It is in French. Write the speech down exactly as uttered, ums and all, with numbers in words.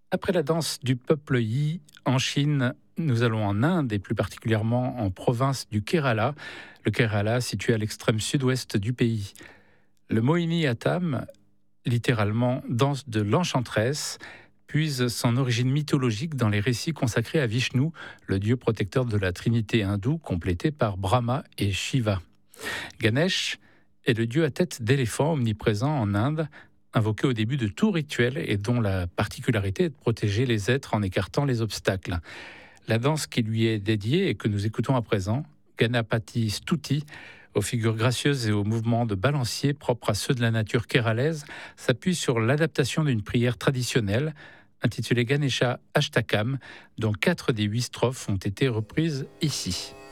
Après la danse du peuple Yi en Chine, nous allons en Inde et plus particulièrement en province du Kerala. Le Kerala situé à l'extrême sud-ouest du pays. Le Mohini Attam, littéralement danse de l'enchanteresse, puise son origine mythologique dans les récits consacrés à Vishnu, le dieu protecteur de la trinité hindoue, complété par Brahma et Shiva. Ganesh est le dieu à tête d'éléphant omniprésent en Inde, invoqué au début de tout rituel et dont la particularité est de protéger les êtres en écartant les obstacles. La danse qui lui est dédiée et que nous écoutons à présent, Ganapati Stuti, aux figures gracieuses et aux mouvements de balancier propres à ceux de la nature kéralaise, s'appuie sur l'adaptation d'une prière traditionnelle intitulée Ganesha Ashtakam, dont quatre des huit strophes ont été reprises ici.